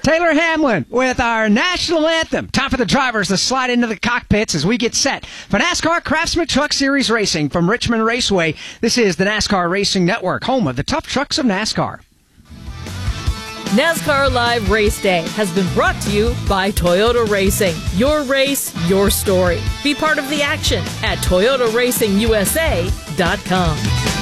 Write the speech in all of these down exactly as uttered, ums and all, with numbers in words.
Taylor Hamlin with our national anthem. Time for the drivers to slide into the cockpits as we get set for NASCAR Craftsman Truck Series Racing from Richmond Raceway. This is the NASCAR Racing Network, home of the tough trucks of NASCAR. NASCAR Live Race Day has been brought to you by Toyota Racing. Your race, your story. Be part of the action at Toyota Racing U S A dot com.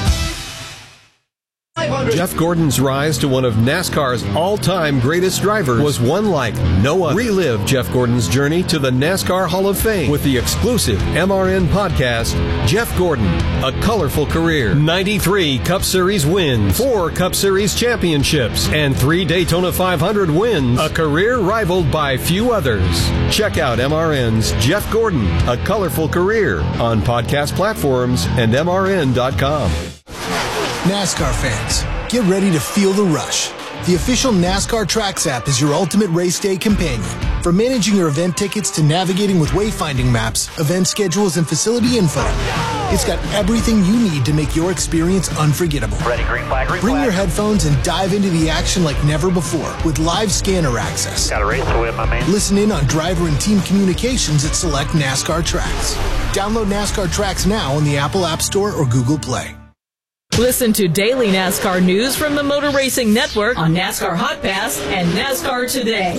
Jeff Gordon's rise to one of NASCAR's all-time greatest drivers was one like no other. Relive Jeff Gordon's journey to the NASCAR Hall of Fame with the exclusive M R N podcast, Jeff Gordon, A Colorful Career. ninety-three Cup Series wins, four Cup Series championships, and three Daytona five hundred wins, a career rivaled by few others. Check out M R N's Jeff Gordon, A Colorful Career on podcast platforms and M R N dot com. NASCAR fans, get ready to feel the rush. The official NASCAR Tracks app is your ultimate race day companion. From managing your event tickets to navigating with wayfinding maps, event schedules, and facility info, it's got everything you need to make your experience unforgettable. Ready, green flag, green Bring flag. your headphones and dive into the action like never before with live scanner access. Got a race to win, my man. Listen in on driver and team communications at select NASCAR Tracks. Download NASCAR Tracks now on the Apple App Store or Google Play. Listen to daily NASCAR news from the Motor Racing Network on NASCAR Hot Pass and NASCAR Today.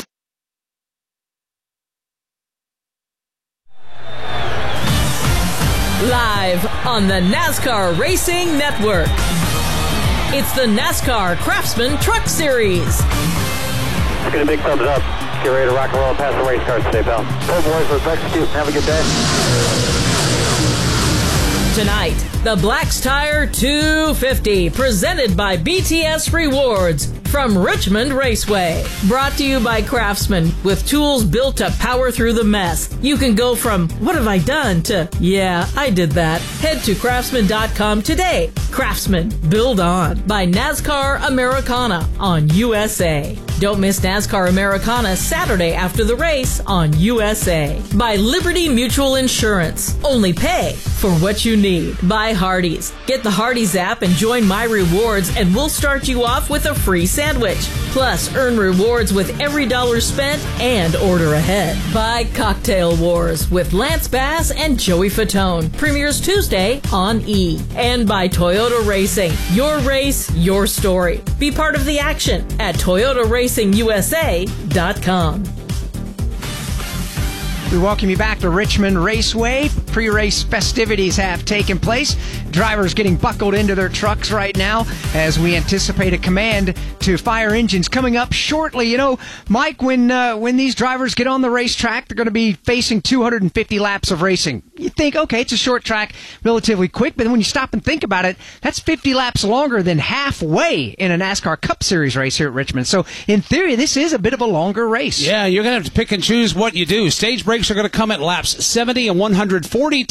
Live on the NASCAR Racing Network, it's the NASCAR Craftsman Truck Series. Let's get a big thumbs up. Get ready to rock and roll and pass the race cars today, pal. Hey, boys, let's execute. Have a good day. Tonight, the Black's Tire two fifty, presented by B T S Rewards from Richmond Raceway. Brought to you by Craftsman, with tools built to power through the mess. You can go from, what have I done, to, yeah, I did that. Head to Craftsman dot com today. Craftsman, build on. By NASCAR Americana on U S A. Don't miss NASCAR Americana Saturday after the race on U S A. By Liberty Mutual Insurance. Only pay for what you need. By Hardee's. Get the Hardee's app and join My Rewards, and we'll start you off with a free sandwich. Plus, earn rewards with every dollar spent and order ahead. By Cocktail Wars with Lance Bass and Joey Fatone. Premieres Tuesday on E! And by Toyota Racing. Your race, your story. Be part of the action at Toyota Racing U S A dot com. We welcome you back to Richmond Raceway. Pre-race festivities have taken place. Drivers getting buckled into their trucks right now as we anticipate a command to fire engines coming up shortly. You know, Mike, when uh, when these drivers get on the racetrack, they're going to be facing two hundred fifty laps of racing. You think, okay, it's a short track, relatively quick, but then when you stop and think about it, that's fifty laps longer than halfway in a NASCAR Cup Series race here at Richmond. So, in theory, this is a bit of a longer race. Yeah, you're going to have to pick and choose what you do. Stage breaks are going to come at laps seventy and one hundred forty.